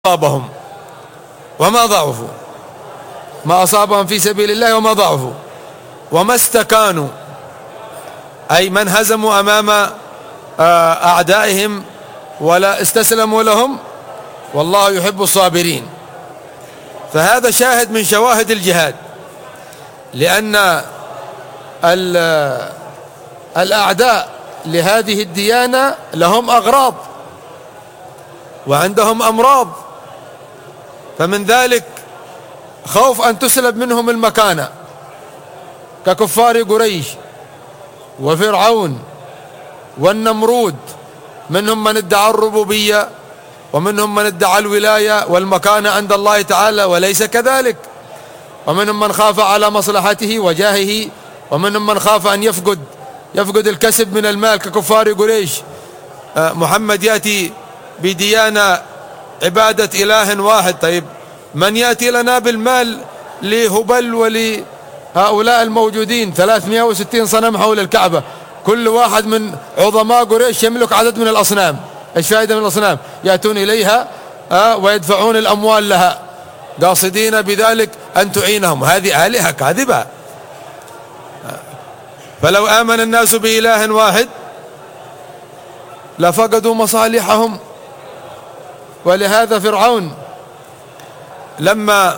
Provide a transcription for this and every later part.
أصابهم وما ضعفوا، ما أصابهم في سبيل الله وما ضعفوا وما استكانوا، أي من هزموا أمام أعدائهم ولا استسلموا لهم، والله يحب الصابرين. فهذا شاهد من شواهد الجهاد، لأن الأعداء لهذه الديانة لهم أغراض وعندهم أمراض، فمن ذلك خوف أن تسلب منهم المكانة ككفار قريش وفرعون والنمرود. منهم من ادعى الربوبية ومنهم من ادعى الولاية والمكانة عند الله تعالى وليس كذلك، ومنهم من خاف على مصلحته وجاهه، ومنهم من خاف أن يفقد الكسب من المال ككفار قريش. محمد يأتي بديانة عبادة إله واحد، طيب من يأتي لنا بالمال لهبل ولهؤلاء الموجودين 360 صنم حول الكعبة، كل واحد من عظماء قريش يملك عدد من الأصنام، ايش فائدة من الأصنام؟ يأتون إليها ويدفعون الأموال لها قاصدين بذلك أن تعينهم. هذه آلهة كاذبة. فلو آمن الناس بإله واحد لفقدوا مصالحهم. ولهذا فرعون لما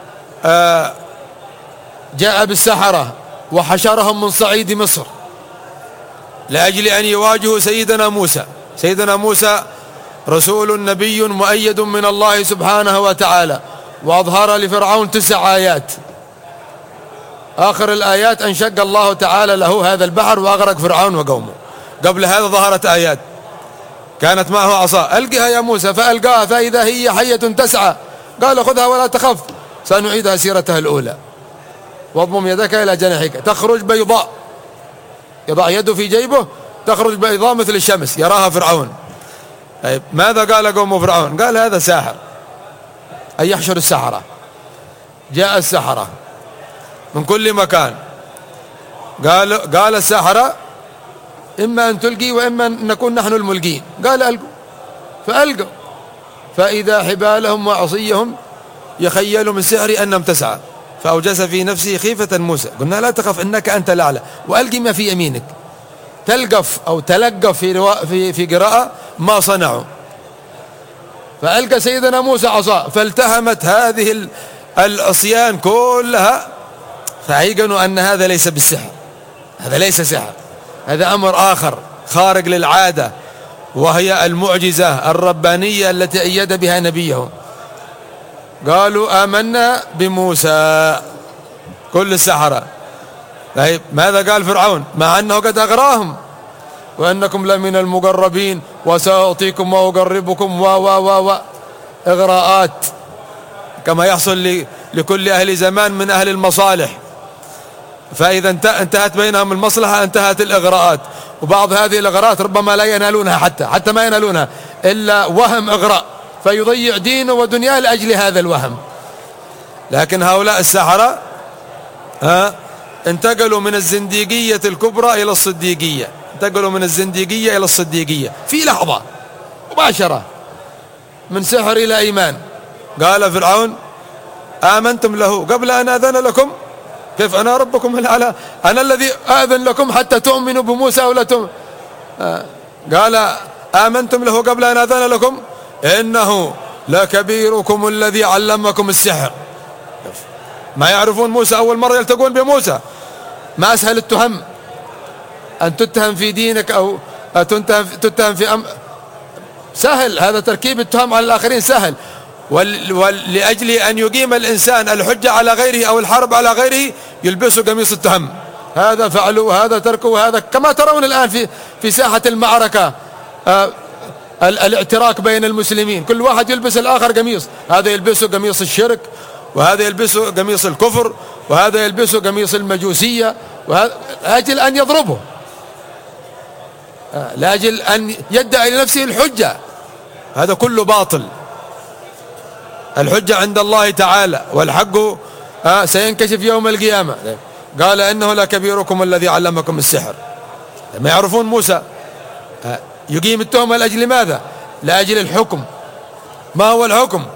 جاء بالسحرة وحشرهم من صعيد مصر لأجل أن يواجهوا سيدنا موسى رسول نبي مؤيد من الله سبحانه وتعالى، وأظهر لفرعون 9 آيات. آخر الآيات أن شق الله تعالى له هذا البحر وأغرق فرعون وقومه. قبل هذا ظهرت آيات، كانت معه عصا، ألقها يا موسى، فألقاها فإذا هي حية تسعى، قال خذها ولا تخف سنعيدها سيرتها الأولى، واضمم يدك إلى جناحك تخرج بيضاء، يضع يده في جيبه تخرج بيضاء مثل الشمس، يراها فرعون. طيب ماذا قال قوم فرعون؟ قال هذا ساحر، أي يحشر السحرة. جاء السحرة من كل مكان، قال السحرة إما أن تلقي وإما أن نكون نحن الملقين، قال ألقوا، فألقوا فإذا حبالهم وعصيهم يخيل من سحر أنهم تسعى، فأوجس في نفسه خيفة موسى. قلنا لا تخف إنك أنت الأعلى وألقي ما في يمينك. تلقف أو تلقف في قراءة ما صنعوا. فألقى سيدنا موسى عصا فالتهمت هذه العصيان كلها، فأيقنوا أن هذا ليس بالسحر، هذا ليس سحر، هذا أمر آخر خارق للعادة، وهي المعجزة الربانية التي أيد بها نبيه. قالوا آمنا بموسى كل السحرة. طيب ماذا قال فرعون؟ مع أنه قد أغراهم وأنكم لمن المقربين وسأعطيكم وأقربكم إغراءات، كما يحصل لكل أهل زمان من أهل المصالح، فإذا انتهت بينهم المصلحة انتهت الإغراءات. وبعض هذه الإغراءات ربما لا ينالونها حتى ما ينالونها إلا وهم إغراء، فيضيع دينه ودنياه لأجل هذا الوهم. لكن هؤلاء السحرة انتقلوا من الزنديقية الكبرى إلى الصديقية، انتقلوا من الزنديقية إلى الصديقية في لحظة مباشرة، من سحر إلى إيمان. قال فرعون آمنتم له قبل أن أذن لكم؟ كيف أنا ربكم الأعلى؟ أنا الذي أذن لكم حتى تؤمنوا بموسى ولا تؤمنوا؟ قال آمنتم له قبل أن أذن لكم إنه لكبيركم الذي علمكم السحر. ما يعرفون موسى، أول مرة يلتقون بموسى. ما أسهل التهم، أن تتهم في دينك أو تتهم في سهل، هذا تركيب التهم على الآخرين سهل، ولأجل أن يقيم الإنسان الحجة على غيره أو الحرب على غيره يلبسوا قميص التهم، هذا فعلوا وهذا تركوا وهذا، كما ترون الآن في ساحة المعركة الاعتراك بين المسلمين، كل واحد يلبس الآخر قميص، هذا يلبسه قميص الشرك، وهذا يلبسه قميص الكفر، وهذا يلبسه قميص المجوسية، لأجل أن يضربه، لأجل أن يدعي لنفسه الحجة. هذا كله باطل. الحجة عند الله تعالى، والحق سينكشف يوم القيامة. قال إنه لكبيركم الذي علمكم السحر. ما يعرفون موسى، يقيم التهمة لأجل ماذا؟ لأجل الحكم. ما هو الحكم؟